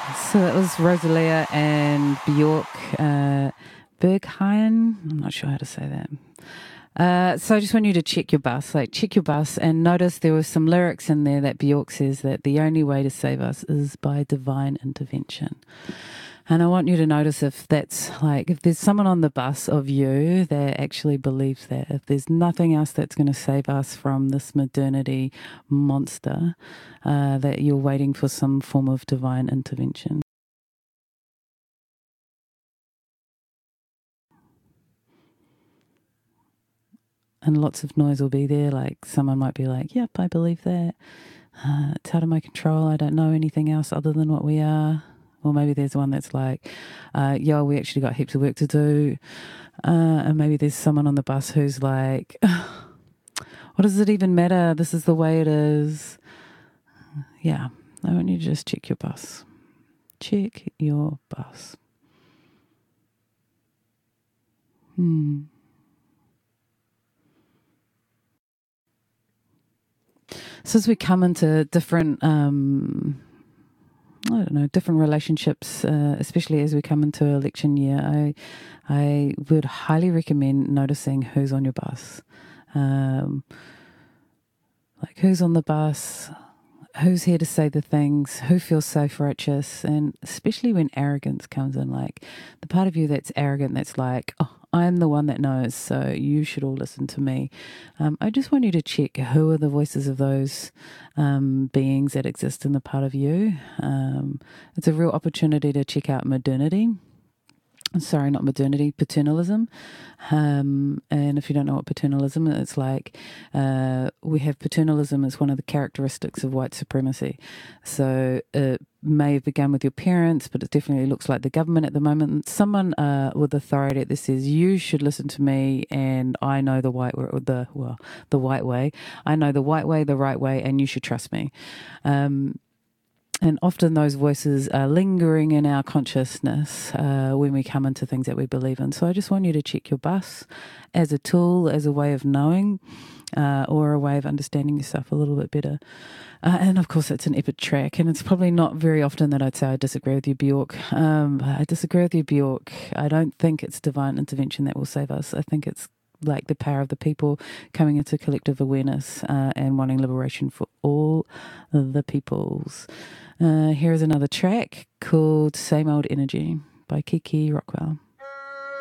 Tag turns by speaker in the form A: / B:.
A: So that was Rosalia and Bjork Berghain. I'm not sure how to say that. So I just want you to check your bus, and notice there were some lyrics in there that Bjork says that the only way to save us is by divine intervention. And I want you to notice if that's if there's someone on the bus of you that actually believes that, if there's nothing else that's going to save us from this modernity monster, that you're waiting for some form of divine intervention. And lots of noise will be there. Like someone might be like, yep, I believe that. It's out of my control. I don't know anything else other than what we are. Or maybe there's one that's like, yeah, we actually got heaps of work to do. And maybe there's someone on the bus who's like, what does it even matter? This is the way it is. Yeah, I want you to just check your bus. Check your bus. So as we come into different different relationships, especially as we come into election year, I would highly recommend noticing who's on your bus. Like who's on the bus, who's here to say the things, who feels self-righteous, and especially when arrogance comes in, like the part of you that's arrogant, that's like, oh, I'm the one that knows, so you should all listen to me. I just want you to check who are the voices of those beings that exist in the part of you. It's a real opportunity to check out modernity. Sorry, not modernity, paternalism. And if you don't know what paternalism is, it's like we have paternalism as one of the characteristics of white supremacy. So it may have begun with your parents, but it definitely looks like the government at the moment. Someone with authority that says, you should listen to me, and I know the white way, the white way. I know the white way, the right way, and you should trust me. And often those voices are lingering in our consciousness when we come into things that we believe in. So I just want you to check your bus as a tool, as a way of knowing, or a way of understanding yourself a little bit better. And of course, it's an epic track, and it's probably not very often that I'd say I disagree with you, Bjork. I disagree with you, Bjork. I don't think it's divine intervention that will save us. I think it's like the power of the people coming into collective awareness and wanting liberation for all the peoples. Here is another track called Same Old Energy by Kiki Rockwell.